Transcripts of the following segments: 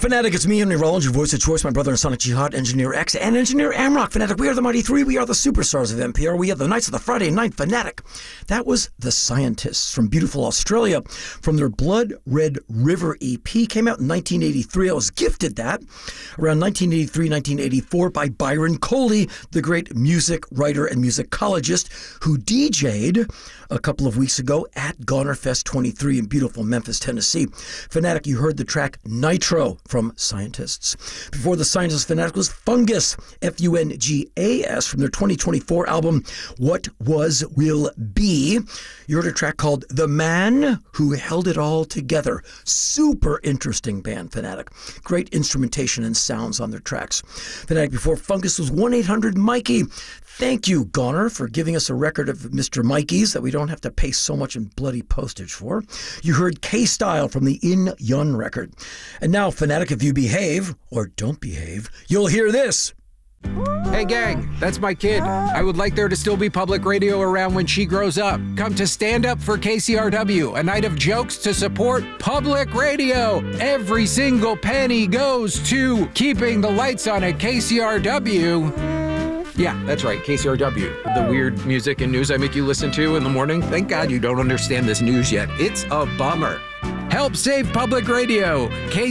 Fanatic, it's me, Henry Rollins, your voice of choice, my brother in Sonic Jihad, Engineer X, and Engineer Amrock. Fanatic, we are the Mighty Three. We are the superstars of NPR. We are the Knights of the Friday Night Fanatic. That was The Scientists from beautiful Australia, from their Blood Red River EP. Came out in 1983. I was gifted that around 1983, 1984 by Byron Coley, the great music writer and musicologist who DJ'd a couple of weeks ago at Goner Fest 23 in beautiful Memphis, Tennessee. Fanatic, you heard the track Nitro from Scientists. Before The Scientists, Fanatic was Fungus, Fungas, from their 2024 album What Was Will Be. You heard a track called The Man Who Held It All Together. Super interesting band, Fanatic. Great instrumentation and sounds on their tracks. Fanatic, before Fungus was 1-800-Mikey. Thank you, Goner, for giving us a record of Mr. Mikey's that we don't have to pay so much in bloody postage for. You heard K-Style from the In Yun record. And now, Fanatic, if you behave, or don't behave, you'll hear this. Hey gang, that's my kid. I would like there to still be public radio around when she grows up. Come to Stand Up for KCRW, a night of jokes to support public radio. Every single penny goes to keeping the lights on at KCRW. Yeah, that's right, KCRW. The weird music and news I make you listen to in the morning. Thank God you don't understand this news yet. It's a bummer. Help save public radio.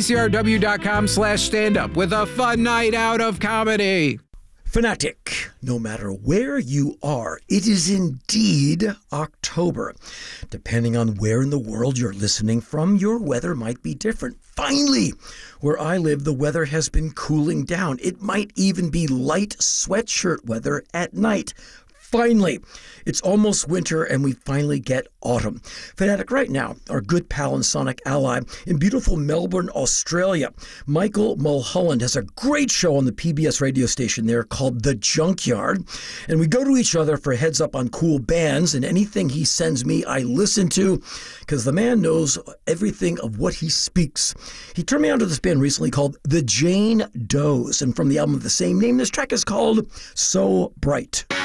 KCRW.com/standup with a fun night out of comedy. Fanatic, no matter where you are, it is indeed October. Depending on where in the world you're listening from, your weather might be different. Finally, where I live, the weather has been cooling down. It might even be light sweatshirt weather at night. Finally, it's almost winter and we finally get autumn. Fanatic, right now, our good pal and sonic ally in beautiful Melbourne, Australia, Michael Mulholland has a great show on the PBS radio station there called The Junkyard. And we go to each other for heads up on cool bands, and anything he sends me, I listen to, because the man knows everything of what he speaks. He turned me on to this band recently called The Jane Does, and from the album of the same name, this track is called So Bright.